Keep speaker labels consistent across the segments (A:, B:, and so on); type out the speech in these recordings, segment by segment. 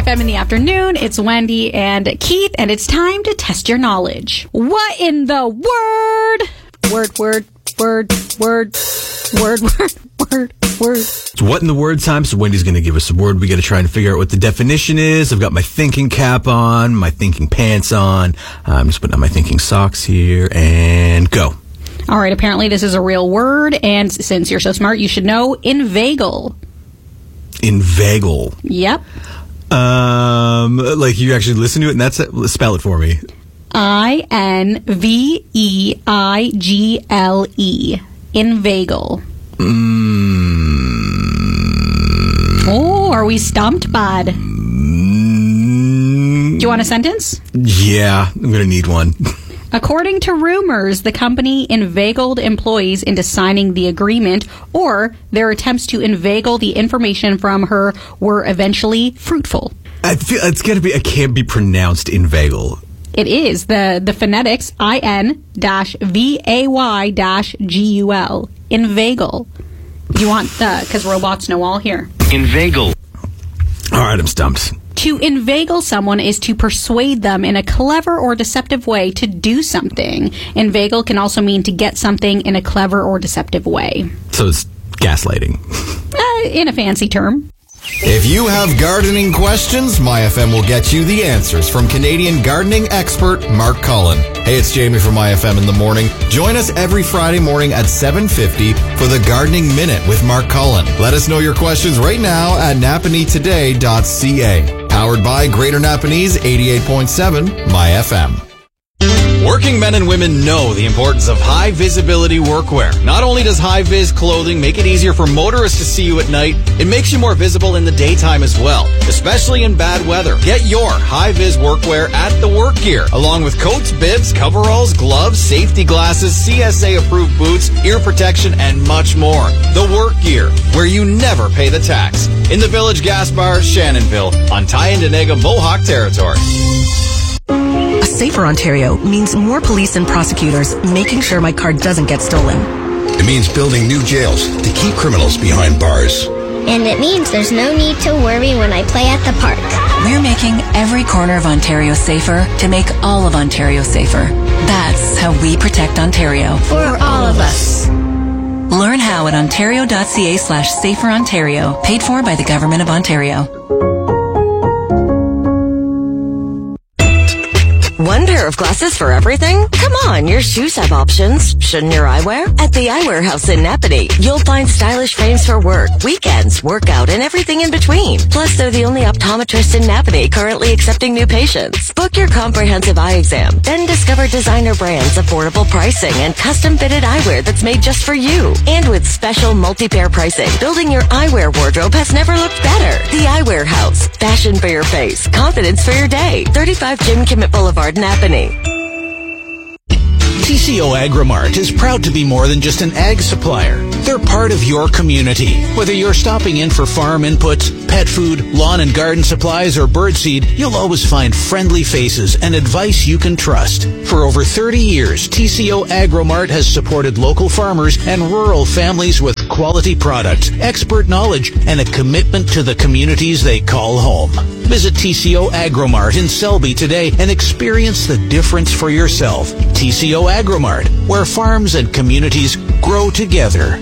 A: My FM in the afternoon. It's Wendy and Keith, and it's time to test your knowledge. What in the word? Word.
B: It's what in the word time, so Wendy's going to give us a word. We got to try and figure out what the definition is. I've got my thinking cap on, my thinking pants on. I'm just putting on my thinking socks here, and go.
A: All right, apparently this is a real word, and since you're so smart, you should know inveigle.
B: Inveigle.
A: Yep.
B: Like you actually listen to it, and that's it. Spell it for me.
A: INVEIGLE. Inveigle. Oh, are we stumped, bud? Do you want a sentence?
B: Yeah, I'm going to need one.
A: According to rumors, the company inveigled employees into signing the agreement, or their attempts to inveigle the information from her were eventually fruitful.
B: I feel it's got to be. It can't be pronounced inveigle.
A: It is the phonetics IN-VAY-GUL. Inveigle. You want because robots know all here.
C: Inveigle.
B: All right, I'm stumped.
A: To inveigle someone is to persuade them in a clever or deceptive way to do something. Inveigle can also mean to get something in a clever or deceptive way.
B: So it's gaslighting.
A: In a fancy term.
D: If you have gardening questions, MyFM will get you the answers from Canadian gardening expert Mark Cullen. Hey, it's Jamie from MyFM in the morning. Join us every Friday morning at 7:50 for the Gardening Minute with Mark Cullen. Let us know your questions right now at napanee-today.ca. Powered by Greater Napanese 88.7 MyFM.
E: Working men and women know the importance of high-visibility workwear. Not only does high-vis clothing make it easier for motorists to see you at night, it makes you more visible in the daytime as well, especially in bad weather. Get your high-vis workwear at The Work Gear, along with coats, bibs, coveralls, gloves, safety glasses, CSA-approved boots, ear protection, and much more. The Work Gear, where you never pay the tax. In the Village Gas Bar, Shannonville, on Tyendinaga Mohawk territory.
F: A safer Ontario means more police and prosecutors making sure my car doesn't get stolen.
G: It means building new jails to keep criminals behind bars.
H: And it means there's no need to worry when I play at the park.
F: We're making every corner of Ontario safer to make all of Ontario safer. That's how we protect Ontario.
H: For all of us.
F: Learn how at ontario.ca/saferontario, paid for by the Government of Ontario.
I: One pair of glasses for everything? Come on, your shoes have options. Shouldn't your eyewear? At the Eyewear House in Napanee, you'll find stylish frames for work, weekends, workout, and everything in between. Plus, they're the only optometrist in Napanee currently accepting new patients. Book your comprehensive eye exam, then discover designer brands, affordable pricing, and custom-fitted eyewear that's made just for you. And with special multi-pair pricing, building your eyewear wardrobe has never looked better. The Eyewear House. Fashion for your face. Confidence for your day. 35 Jim Kimmett Boulevard, Napanee.
J: TCO Agrimart is proud to be more than just an ag supplier. They're part of your community. Whether you're stopping in for farm inputs, pet food, lawn and garden supplies, or birdseed, you'll always find friendly faces and advice you can trust. For over 30 years, TCO Agrimart has supported local farmers and rural families with quality products, expert knowledge, and a commitment to the communities they call home. Visit TCO Agrimart in Selby today and experience the difference for yourself. TCO Agrimart, where farms and communities grow together.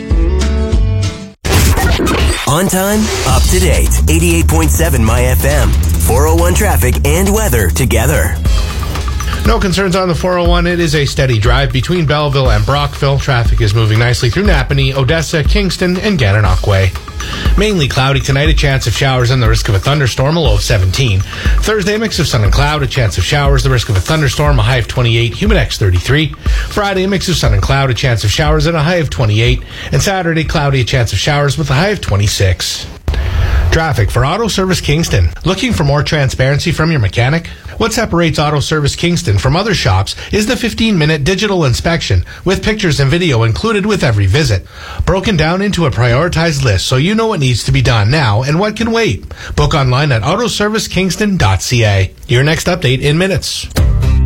K: On time, up to date. 88.7 MyFM. 401 traffic and weather together.
L: No concerns on the 401. It is a steady drive between Belleville and Brockville. Traffic is moving nicely through Napanee, Odessa, Kingston, and Gananoque Way. Mainly cloudy tonight, a chance of showers and the risk of a thunderstorm, a low of 17. Thursday, a mix of sun and cloud, a chance of showers, the risk of a thunderstorm, a high of 28, Humidex 33. Friday, a mix of sun and cloud, a chance of showers, and a high of 28. And Saturday, cloudy, a chance of showers with a high of 26. Traffic for Auto Service Kingston. Looking for more transparency from your mechanic? What separates Auto Service Kingston from other shops is the 15-minute digital inspection with pictures and video included with every visit. Broken down into a prioritized list so you know what needs to be done now and what can wait. Book online at autoservicekingston.ca. Your next update in minutes.